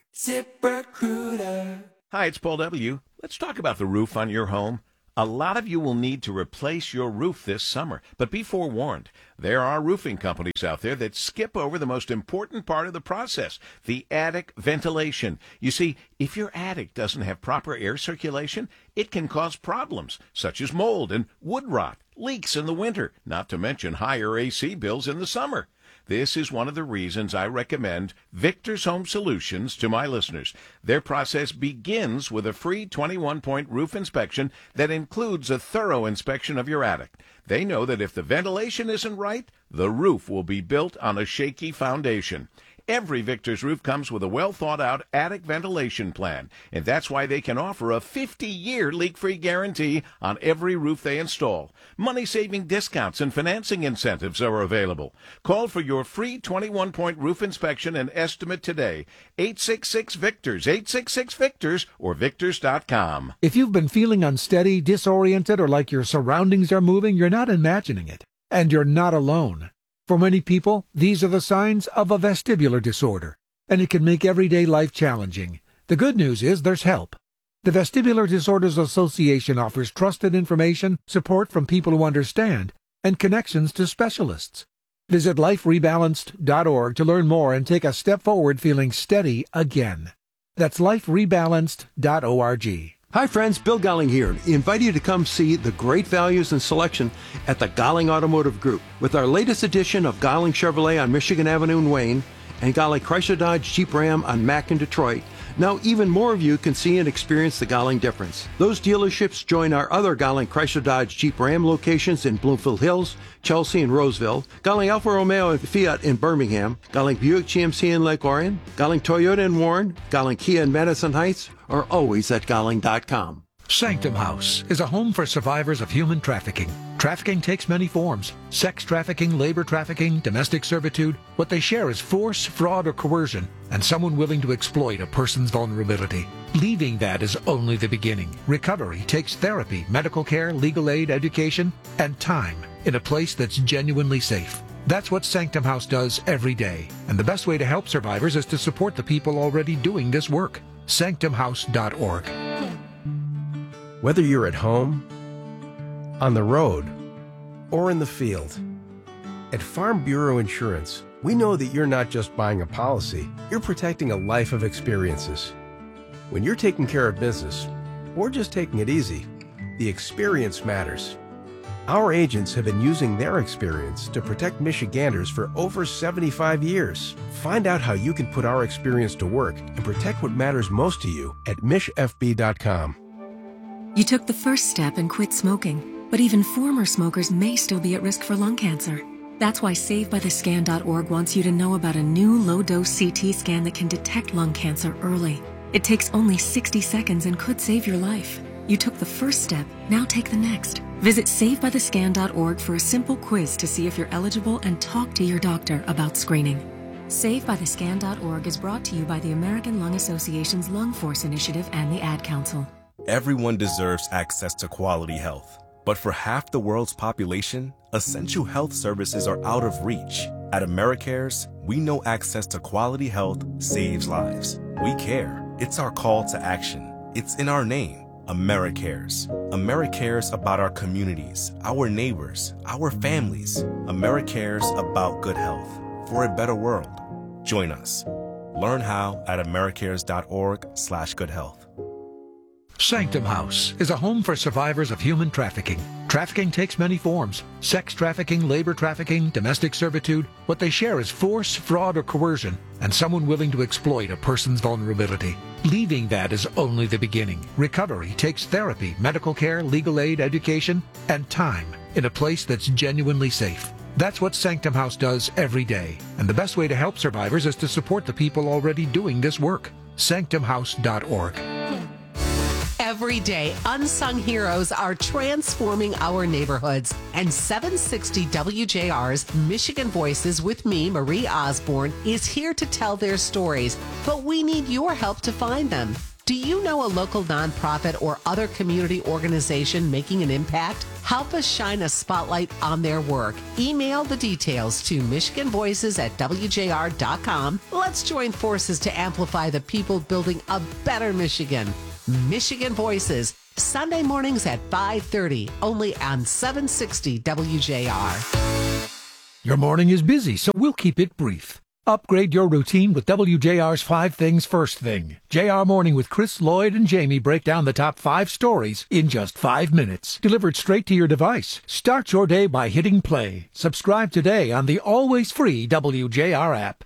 ZipRecruiter. Hi, it's Paul W. Let's talk about the roof on your home. A lot of you will need to replace your roof this summer, but be forewarned. There are roofing companies out there that skip over the most important part of the process, the attic ventilation. You see, if your attic doesn't have proper air circulation, it can cause problems, such as mold and wood rot, leaks in the winter, not to mention higher AC bills in the summer. This is one of the reasons I recommend Victor's Home Solutions to my listeners. Their process begins with a free 21-point roof inspection that includes a thorough inspection of your attic. They know that if the ventilation isn't right, the roof will be built on a shaky foundation. Every Victor's roof comes with a well-thought-out attic ventilation plan, and that's why they can offer a 50-year leak-free guarantee on every roof they install. Money-saving discounts and financing incentives are available. Call for your free 21-point roof inspection and estimate today. 866-VICTORS, 866-VICTORS, or Victors.com. If you've been feeling unsteady, disoriented, or like your surroundings are moving, you're not imagining it. And you're not alone. For many people, these are the signs of a vestibular disorder, and it can make everyday life challenging. The good news is there's help. The Vestibular Disorders Association offers trusted information, support from people who understand, and connections to specialists. Visit liferebalanced.org to learn more and take a step forward feeling steady again. That's liferebalanced.org. Hi friends, Bill Golling here. I invite you to come see the great values and selection at the Golling Automotive Group. With our latest edition of Golling Chevrolet on Michigan Avenue in Wayne and Golling Chrysler Dodge Jeep Ram on Mack in Detroit, now even more of you can see and experience the Golling difference. Those dealerships join our other Golling Chrysler Dodge Jeep Ram locations in Bloomfield Hills, Chelsea, and Roseville, Golling Alfa Romeo and Fiat in Birmingham, Golling Buick GMC in Lake Orion, Golling Toyota in Warren, Golling Kia in Madison Heights, or always at Golling.com. Sanctum House is a home for survivors of human trafficking. Trafficking takes many forms: sex trafficking, labor trafficking, domestic servitude. What they share is force, fraud, or coercion, and someone willing to exploit a person's vulnerability. Leaving that is only the beginning. Recovery takes therapy, medical care, legal aid, education, and time in a place that's genuinely safe. That's what Sanctum House does every day, and the best way to help survivors is to support the people already doing this work. sanctumhouse.org. Whether you're at home, on the road, or in the field, at Farm Bureau Insurance, we know that you're not just buying a policy, you're protecting a life of experiences. When you're taking care of business, or just taking it easy, the experience matters. Our agents have been using their experience to protect Michiganders for over 75 years. Find out how you can put our experience to work and protect what matters most to you at MishFB.com. You took the first step and quit smoking, but even former smokers may still be at risk for lung cancer. That's why SaveByTheScan.org wants you to know about a new low-dose CT scan that can detect lung cancer early. It takes only 60 seconds and could save your life. You took the first step, now take the next. Visit SaveByTheScan.org for a simple quiz to see if you're eligible and talk to your doctor about screening. SaveByTheScan.org is brought to you by the American Lung Association's Lung Force Initiative and the Ad Council. Everyone deserves access to quality health. But for half the world's population, essential health services are out of reach. At AmeriCares, we know access to quality health saves lives. We care. It's our call to action. It's in our name, AmeriCares. AmeriCares about our communities, our neighbors, our families. AmeriCares about good health for a better world. Join us. Learn how at americares.org/goodhealth. Sanctum House is a home for survivors of human trafficking. Trafficking takes many forms: sex trafficking, labor trafficking, domestic servitude. What they share is force, fraud, or coercion, and someone willing to exploit a person's vulnerability. Leaving that is only the beginning. Recovery takes therapy, medical care, legal aid, education, and time in a place that's genuinely safe. That's what Sanctum House does every day, and the best way to help survivors is to support the people already doing this work. sanctumhouse.org. Every day, unsung heroes are transforming our neighborhoods. And 760 WJR's Michigan Voices with me, Marie Osborne, is here to tell their stories. But we need your help to find them. Do you know a local nonprofit or other community organization making an impact? Help us shine a spotlight on their work. Email the details to michiganvoices@wjr.com. Let's join forces to amplify the people building a better Michigan. Michigan Voices, Sunday mornings at 5:30, only on 760 WJR. Your morning is busy, so we'll keep it brief. Upgrade your routine with WJR's 5 Things First Thing. JR Morning with Chris, Lloyd, and Jamie break down the top 5 stories in just 5 minutes. Delivered straight to your device. Start your day by hitting play. Subscribe today on the always free WJR app.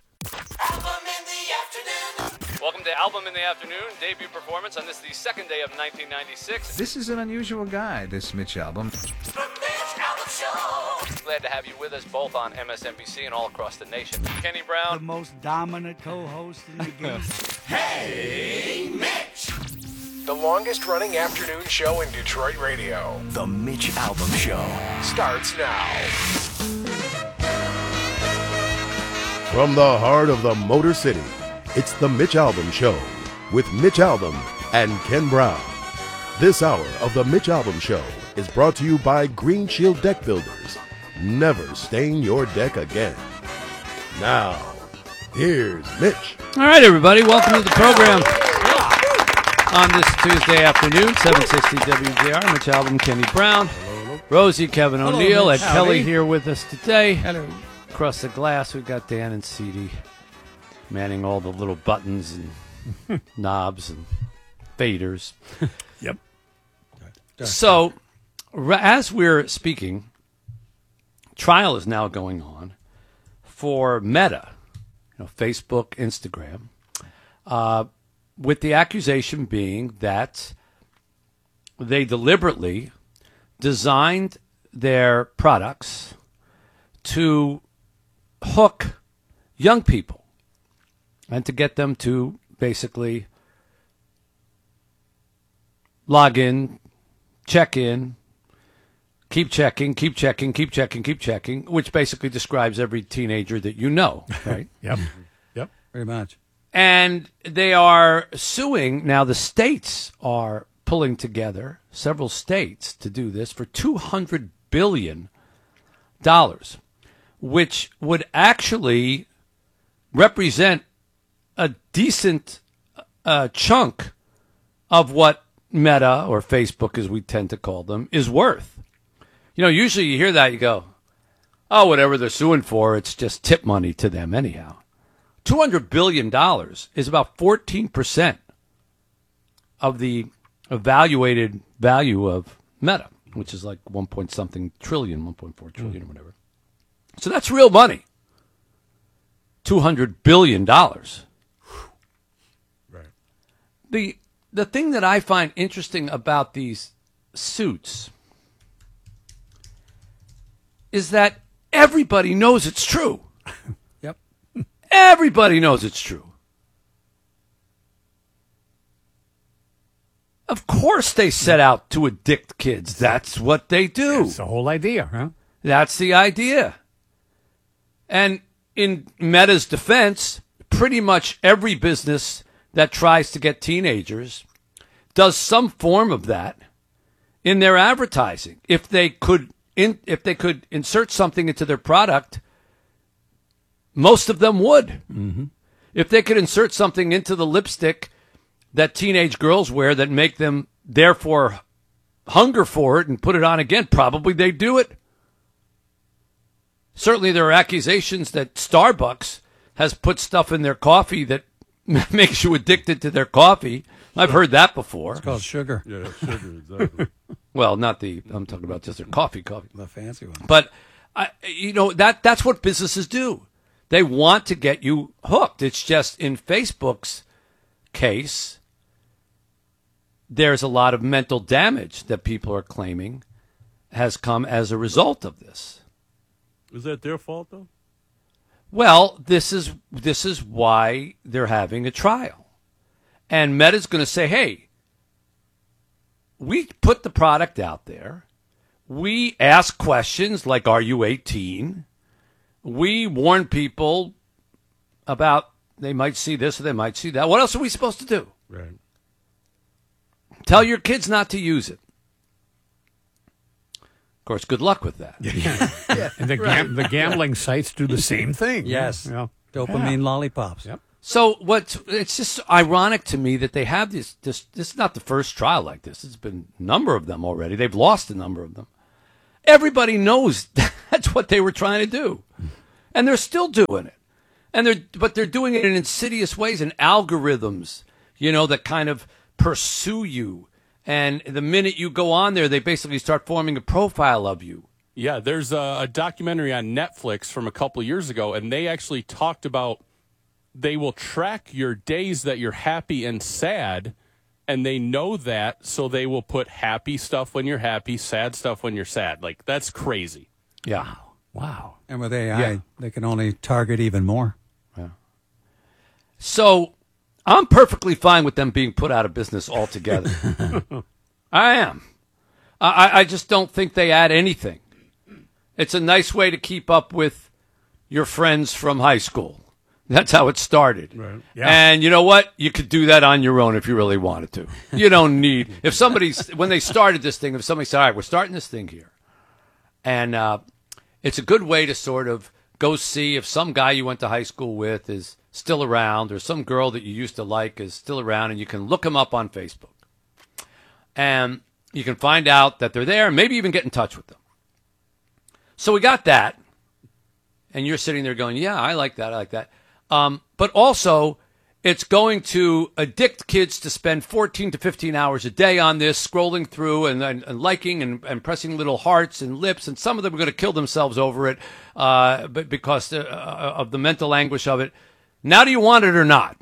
Welcome to Album in the Afternoon, debut performance on the second day of 1996. This is an unusual guy, this Mitch album. Glad to have you with us both on MSNBC and all across the nation. Kenny Brown. The most dominant co-host in the game. Hey, Mitch! The longest running afternoon show in Detroit radio. The Mitch Albom Show Starts now. From the heart of the Motor City, it's the Mitch Albom Show with Mitch Albom and Ken Brown. This hour of the Mitch Albom Show is brought to you by Green Shield Deck Builders. Never stain your deck again. Now, here's Mitch. All right, everybody, welcome to the program. On this Tuesday afternoon, 760 WJR, Mitch Albom, Kenny Brown, Rosie, Kevin O'Neill, Ed Kelly here with us today. Hello. Across the glass, we've got Dan and CD manning all the little buttons and knobs and faders. Yep. So, as we're speaking, trial is now going on for Meta, Facebook, Instagram, with the accusation being that they deliberately designed their products to hook young people and to get them to basically log in, check in, keep checking, which basically describes every teenager that you know, right? Yep. Pretty much. And they are suing. Now, the states are pulling together, several states, to do this for $200 billion, which would actually represent a decent chunk of what Meta, or Facebook as we tend to call them, is worth. Usually you hear that, you go, oh, whatever they're suing for, it's just tip money to them anyhow. $200 billion is about 14% of the evaluated value of Meta, which is like 1.something trillion, 1.4 trillion or whatever. So that's real money. $200 billion. Right. The thing that I find interesting about these suits is that everybody knows it's true. Yep. Everybody knows it's true. Of course they set out to addict kids. That's what they do. That's the whole idea, huh? That's the idea. And in Meta's defense, pretty much every business that tries to get teenagers does some form of that in their advertising. If they could insert something into their product, most of them would. Mm-hmm. If they could insert something into the lipstick that teenage girls wear that make them therefore hunger for it and put it on again, probably they'd do it. Certainly there are accusations that Starbucks has put stuff in their coffee that makes you addicted to their coffee. I've heard that before. It's called sugar. Yeah, that's sugar, exactly. Well, I'm talking about just their coffee. The fancy one. But, that's what businesses do. They want to get you hooked. It's just in Facebook's case, there's a lot of mental damage that people are claiming has come as a result of this. Is that their fault, though? Well, this is why they're having a trial. And Meta's going to say, hey, we put the product out there. We ask questions like, are you 18? We warn people about they might see this or they might see that. What else are we supposed to do? Right. Tell your kids not to use it. Of course, good luck with that. And the gambling sites do the same thing. Yes. Yeah. Dopamine lollipops. Yep. So it's just ironic to me that they have this is not the first trial like this. It's been a number of them already. They've lost a number of them. Everybody knows that's what they were trying to do. And they're still doing it. But they're doing it in insidious ways and algorithms, that kind of pursue you. And the minute you go on there, they basically start forming a profile of you. Yeah, there's a documentary on Netflix from a couple of years ago, and they actually talked about they will track your days that you're happy and sad, and they know that, so they will put happy stuff when you're happy, sad stuff when you're sad. Like, that's crazy. Yeah. Wow. And with AI, they can only target even more. Yeah. So I'm perfectly fine with them being put out of business altogether. I am. I just don't think they add anything. It's a nice way to keep up with your friends from high school. That's how it started. Right. Yeah. And you know what? You could do that on your own if you really wanted to. You don't need, when they started this thing, if somebody said, all right, we're starting this thing here. And it's a good way to sort of go see if some guy you went to high school with is still around, or some girl that you used to like is still around, and you can look them up on Facebook. And you can find out that they're there and maybe even get in touch with them. So we got that. And you're sitting there going, yeah, I like that. I like that. But also, it's going to addict kids to spend 14 to 15 hours a day on this, scrolling through and liking and pressing little hearts and lips. And some of them are going to kill themselves over it but because of the mental anguish of it. Now, do you want it or not?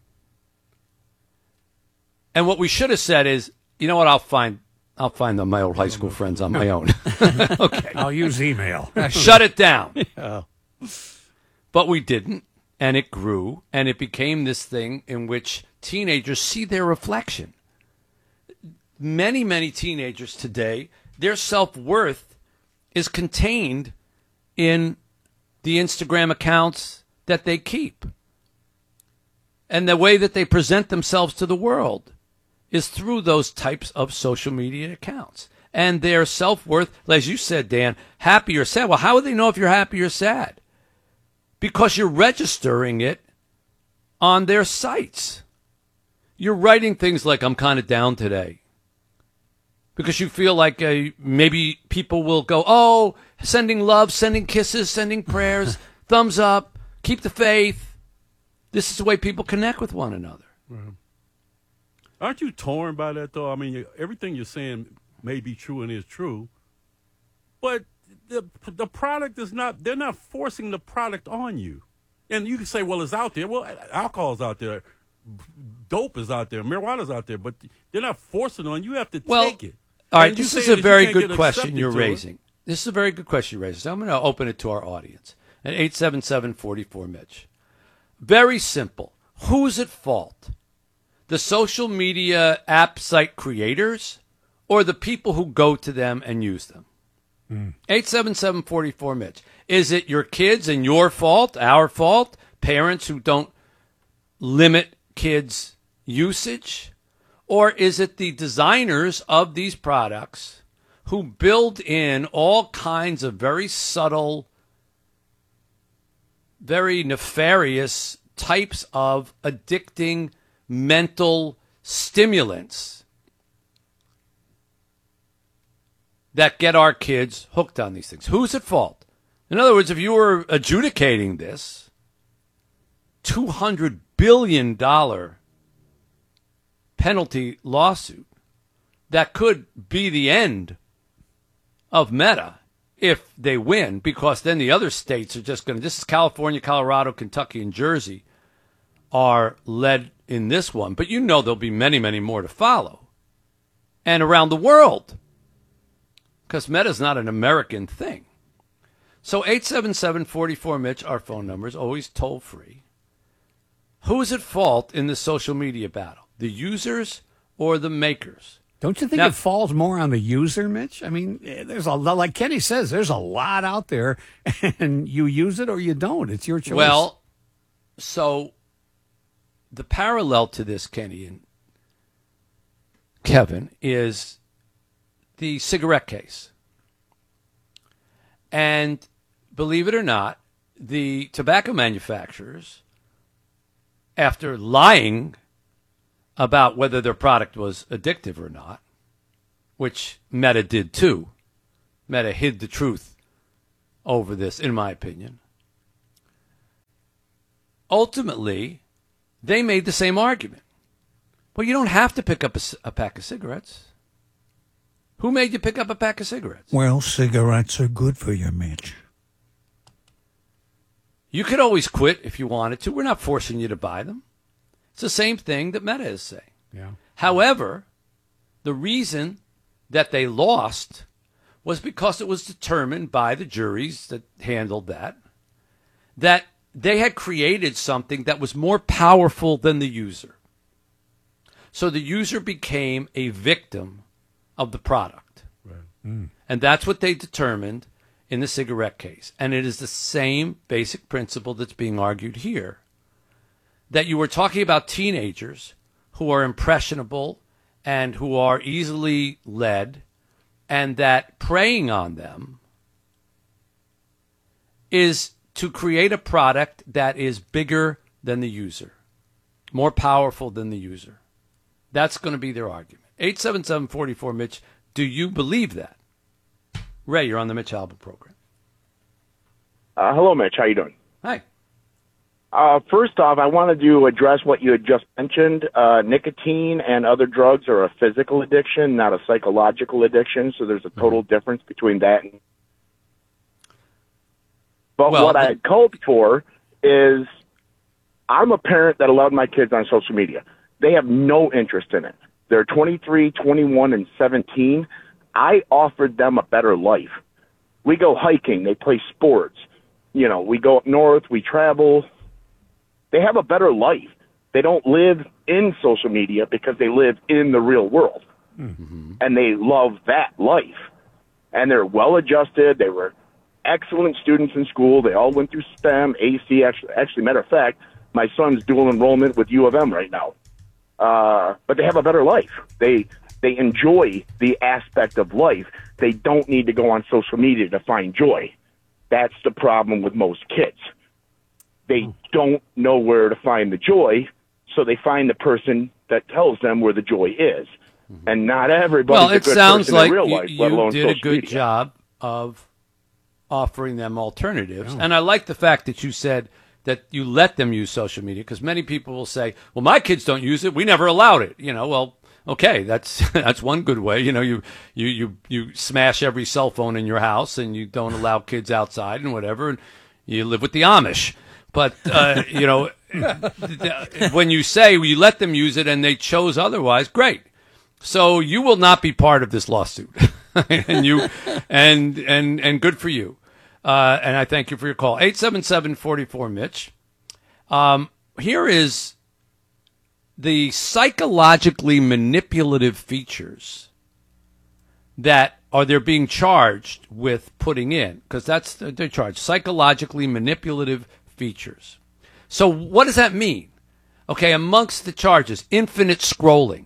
And what we should have said is, you know what, I'll find my old high school friends on my own. Okay. I'll use email. Shut it down. Oh. But we didn't, and it grew, and it became this thing in which teenagers see their reflection. Many, many teenagers today, their self-worth is contained in the Instagram accounts that they keep. And the way that they present themselves to the world is through those types of social media accounts. And their self-worth, as you said, Dan, happy or sad. Well, how would they know if you're happy or sad? Because you're registering it on their sites. You're writing things like, I'm kind of down today. Because you feel like maybe people will go, oh, sending love, sending kisses, sending prayers, thumbs up, keep the faith. This is the way people connect with one another. Right. Aren't you torn by that, though? I mean, everything you're saying may be true and is true, but the product is not, they're not forcing the product on you. And you can say, well, it's out there. Well, alcohol's out there. Dope is out there. Marijuana's out there. But they're not forcing it on you. You have to take it. All right, this is a very good question you're raising. This is a very good question you're raising. So I'm going to open it to our audience at 877-44-MITCH. Very simple. Who's at fault? The social media app site creators or the people who go to them and use them? 877-44-MITCH. Is it your kids and your fault, our fault, parents who don't limit kids' usage? Or is it the designers of these products who build in all kinds of very subtle, very nefarious types of addicting mental stimulants that get our kids hooked on these things? Who's at fault? In other words, if you were adjudicating this $200 billion penalty lawsuit, that could be the end of Meta if they win, because then the other states are just going to, this is California, Colorado, Kentucky, and Jersey are led in this one. But you know there'll be many, many more to follow. And around the world. Because Meta's not an American thing. So 877-44-MITCH, our phone number, is always toll free. Who's at fault in the social media battle? The users or the makers? Don't you think it falls more on the user, Mitch? I mean, there's a lot, like Kenny says, there's a lot out there, and you use it or you don't. It's your choice. Well, so the parallel to this, Kenny and Kevin, is the cigarette case. And believe it or not, the tobacco manufacturers, after lying about whether their product was addictive or not, which Meta did too. Meta hid the truth over this, in my opinion. Ultimately, they made the same argument. Well, you don't have to pick up a pack of cigarettes. Who made you pick up a pack of cigarettes? Well, cigarettes are good for you, Mitch. You could always quit if you wanted to. We're not forcing you to buy them. It's the same thing that Meta is saying. Yeah. However, the reason that they lost was because it was determined by the juries that handled that they had created something that was more powerful than the user. So the user became a victim of the product. Right. Mm. And that's what they determined in the cigarette case. And it is the same basic principle that's being argued here. That you were talking about teenagers who are impressionable and who are easily led, and that preying on them is to create a product that is bigger than the user, more powerful than the user. That's going to be their argument. 877-44-MITCH, do you believe that? Ray, you're on the Mitch Albom program. Hello, Mitch. How you doing? Hi. First off, I wanted to address what you had just mentioned. Nicotine and other drugs are a physical addiction, not a psychological addiction, so there's a total difference between that. But what I called for is I'm a parent that allowed my kids on social media. They have no interest in it. They're 23, 21, and 17. I offered them a better life. We go hiking. They play sports. You know, we go up north. We travel. They have a better life. They don't live in social media because they live in the real world. Mm-hmm. And they love that life. And they're well-adjusted. They were excellent students in school. They all went through STEM, AC. Actually, matter of fact, my son's dual enrollment with U of M right now. But they have a better life. They enjoy the aspect of life. They don't need to go on social media to find joy. That's the problem with most kids. They don't know where to find the joy, so they find the person that tells them where the joy is. And not everybody's a good person in real life, let alone social media. You did a good job of offering them alternatives. And I like the fact that you said that you let them use social media, because many people will say, well, my kids don't use it. We never allowed it. You know, well, okay, that's one good way. You know, you smash every cell phone in your house and you don't allow kids outside and whatever, and you live with the Amish. But, you know, when you say you let them use it and they chose otherwise, great. So you will not be part of this lawsuit. and good for you. And I thank you for your call. 877-44-MITCH. Here is the psychologically manipulative features that they're being charged with putting in, because that's they're charged, psychologically manipulative features. So what does that mean? Okay, amongst the charges, infinite scrolling.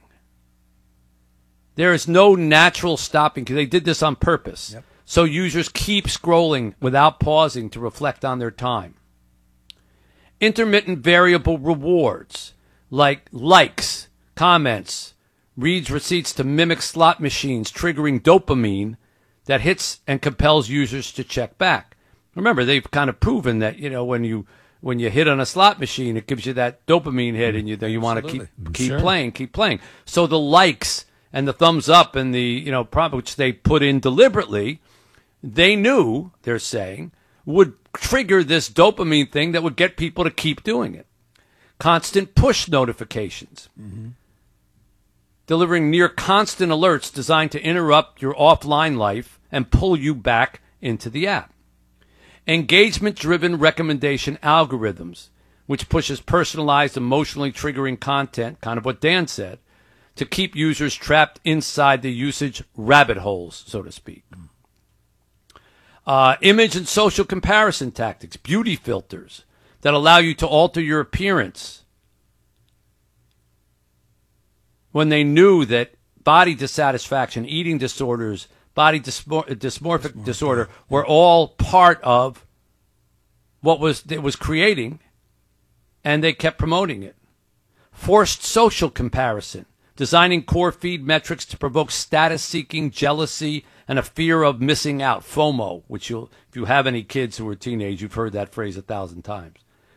There is no natural stopping, because they did this on purpose. Yep. So users keep scrolling without pausing to reflect on their time. Intermittent variable rewards, like likes, comments, reads receipts to mimic slot machines, triggering dopamine that hits and compels users to check back. Remember, they've kind of proven that, you know, when you hit on a slot machine, it gives you that dopamine hit, and you want to keep playing. So the likes and the thumbs up and the, you know, which they put in deliberately, they knew, they're saying, would trigger this dopamine thing that would get people to keep doing it. Constant push notifications. Mm-hmm. Delivering near constant alerts designed to interrupt your offline life and pull you back into the app. Engagement-driven recommendation algorithms, which pushes personalized, emotionally triggering content, kind of what Dan said, to keep users trapped inside the usage rabbit holes, so to speak. Image and social comparison tactics, beauty filters that allow you to alter your appearance when they knew that body dissatisfaction, eating disorders, body dysmorphic disorder were all part of what it was creating, and they kept promoting it. Forced social comparison, designing core feed metrics to provoke status-seeking, jealousy, and a fear of missing out, FOMO, which if you have any kids who are teenage, you've heard that phrase 1,000 times.